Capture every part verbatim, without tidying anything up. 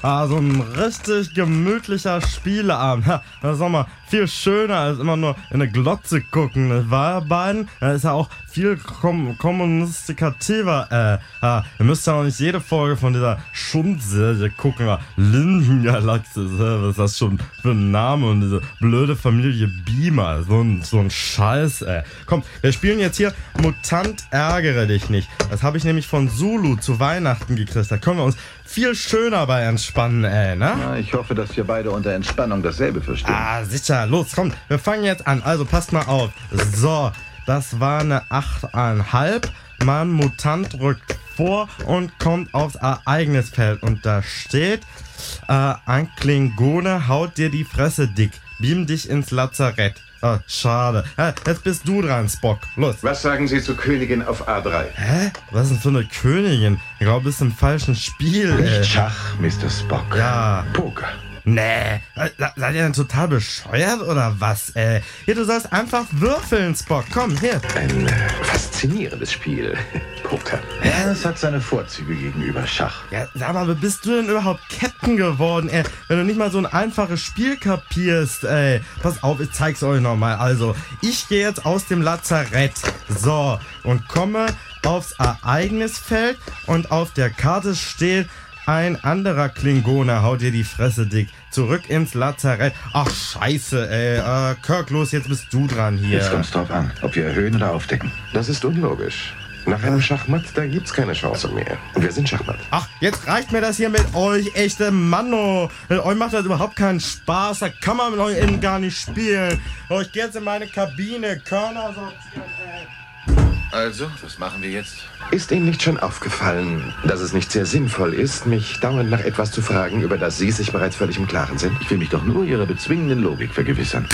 Ah, so ein richtig gemütlicher Spieleabend. Ha, das ist doch mal viel schöner als immer nur in eine Glotze gucken, nicht wahr, beiden? Das ist ja auch viel kom kommunistikativer. Äh, ha, ihr müsst ja auch nicht jede Folge von dieser Schundserie gucken. Lindengalaxis, was ist das schon für ein Name? Und diese blöde Familie Beamer. So ein, so ein Scheiß, ey. Komm, wir spielen jetzt hier Mutant ärgere dich nicht. Das habe ich nämlich von Zulu zu Weihnachten gekriegt. Da können wir uns viel schöner bei entspannen, ey, ne? Na, ich hoffe, dass wir beide unter Entspannung dasselbe verstehen. Ah, sicher. Los, komm, wir fangen jetzt an. Also, passt mal auf. So, das war eine acht Komma fünf. Mein Mutant rückt vor und kommt aufs Ereignisfeld. Und da steht, äh, ein Klingone haut dir die Fresse dick. Beam dich ins Lazarett. Ah, schade. Ja, jetzt bist du dran, Spock. Los. Was sagen Sie zur Königin auf A drei? Hä? Was ist denn für eine Königin? Ich glaube, du bist im falschen Spiel, ey. Nicht Schach, Mister Spock. Ja. Poker. Nee. Seid ihr denn total bescheuert oder was, ey? Hier, du sollst einfach würfeln, Spock. Komm, hier. Ein äh, faszinierendes Spiel. Poker. Ja, es hat seine Vorzüge gegenüber Schach. Ja, sag mal, wie bist du denn überhaupt Captain geworden, ey? Wenn du nicht mal so ein einfaches Spiel kapierst, ey. Pass auf, ich zeig's euch nochmal. Also, ich gehe jetzt aus dem Lazarett. So, und komme aufs Ereignisfeld und auf der Karte steht, ein anderer Klingone haut dir die Fresse dick. Zurück ins Lazarett. Ach, scheiße, ey. Äh, Kirk, los, jetzt bist du dran hier. Jetzt kommt's drauf an, ob wir erhöhen oder aufdecken. Das ist unlogisch. Nach einem Schachmatt, da gibt's keine Chance mehr. Wir sind Schachmatt. Ach, jetzt reicht mir das hier mit euch, echte Manno. Mit euch macht das überhaupt keinen Spaß. Da kann man mit euch eben gar nicht spielen. Oh, ich geh jetzt in meine Kabine. Körner sortieren, ey. Also, was machen wir jetzt? Ist Ihnen nicht schon aufgefallen, dass es nicht sehr sinnvoll ist, mich dauernd nach etwas zu fragen, über das Sie sich bereits völlig im Klaren sind? Ich will mich doch nur Ihrer bezwingenden Logik vergewissern.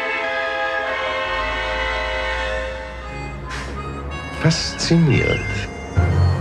Faszinierend.